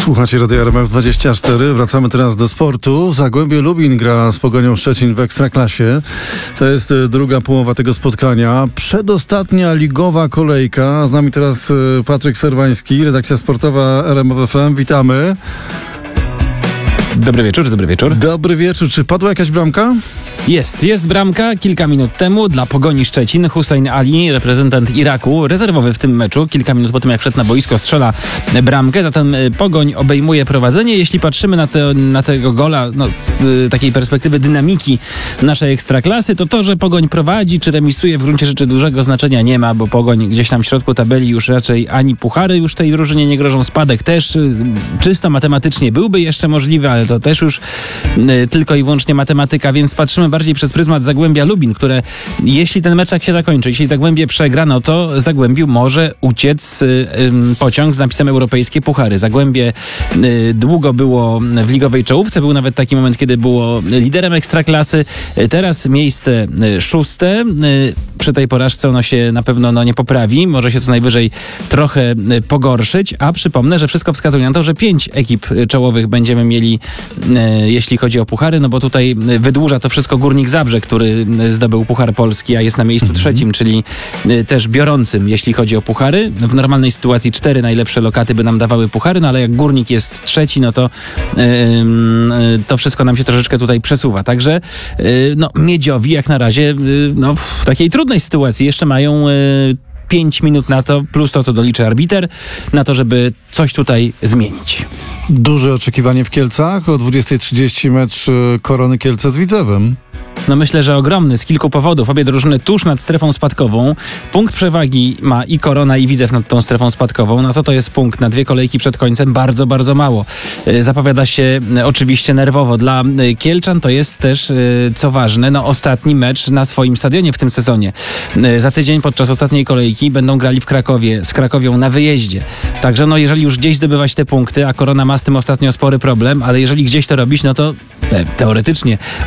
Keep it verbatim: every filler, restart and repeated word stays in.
Słuchacie Radia R M F dwadzieścia cztery. Wracamy teraz do sportu. Zagłębie Lubin gra z Pogonią Szczecin w Ekstraklasie. To jest druga połowa tego spotkania. Przedostatnia ligowa kolejka. Z nami teraz Patryk Serwański, redakcja sportowa R M F F M. Witamy. Dobry wieczór, dobry wieczór. Dobry wieczór. Czy padła jakaś bramka? Jest, jest bramka. Kilka minut temu dla Pogoni Szczecin Hussein Ali, reprezentant Iraku, rezerwowy w tym meczu. Kilka minut po tym, jak wszedł na boisko, strzela bramkę. Zatem Pogoń obejmuje prowadzenie. Jeśli patrzymy na, te, na tego gola no, z takiej perspektywy dynamiki naszej Ekstraklasy, to to, że Pogoń prowadzi czy remisuje, w gruncie rzeczy dużego znaczenia nie ma, bo Pogoń gdzieś tam w środku tabeli już raczej ani puchary już tej drużynie nie grożą. Spadek też czysto matematycznie byłby jeszcze możliwy, ale to też już y, tylko i wyłącznie matematyka, więc patrzymy bardziej przez pryzmat Zagłębia Lubin, które jeśli ten mecz tak się zakończy, jeśli Zagłębie przegra, no to Zagłębiu może uciec y, y, pociąg z napisem Europejskie Puchary. Zagłębie y, długo było w ligowej czołówce, był nawet taki moment, kiedy było liderem Ekstraklasy. Y, teraz miejsce y, szóste. Y, przy tej porażce ono się na pewno no, nie poprawi, może się co najwyżej trochę y, pogorszyć, a przypomnę, że wszystko wskazuje na to, że pięć ekip czołowych będziemy mieli, y, jeśli chodzi o puchary, no bo tutaj wydłuża to wszystko Górnik Zabrze, który zdobył Puchar Polski, a jest na miejscu trzecim, czyli też biorącym, jeśli chodzi o puchary. W normalnej sytuacji cztery najlepsze lokaty by nam dawały puchary, no ale jak Górnik jest trzeci, no to yy, to wszystko nam się troszeczkę tutaj przesuwa. Także yy, no, Miedziowi jak na razie yy, no, w takiej trudnej sytuacji jeszcze mają yy, pięć minut na to, plus to, co doliczy arbiter, na to, żeby coś tutaj zmienić. Duże oczekiwanie w Kielcach. O dwudziestej trzydzieści mecz Korony Kielce z Widzewem. No myślę, że ogromny z kilku powodów. Obie drużyny tuż nad strefą spadkową. Punkt przewagi ma i Korona, i Widzew nad tą strefą spadkową. Na co to jest punkt? Na dwie kolejki przed końcem bardzo, bardzo mało. Zapowiada się oczywiście nerwowo. Dla Kielczan to jest też, co ważne, no ostatni mecz na swoim stadionie w tym sezonie. Za tydzień podczas ostatniej kolejki będą grali w Krakowie, z Krakowią na wyjeździe. Także no jeżeli już gdzieś zdobywać te punkty, a Korona ma z tym ostatnio spory problem, ale jeżeli gdzieś to robić, no to teoretycznie